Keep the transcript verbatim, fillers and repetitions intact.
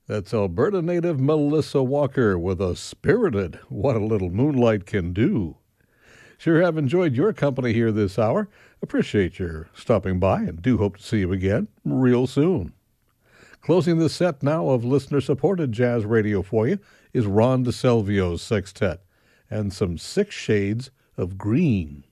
That's Alberta native Melissa Walker with a spirited What a Little Moonlight Can Do. Sure have enjoyed your company here this hour. Appreciate your stopping by and do hope to see you again real soon. Closing the set now of listener-supported jazz radio for you is Ron DeSalvio's Sextet and some Six Shades of Green.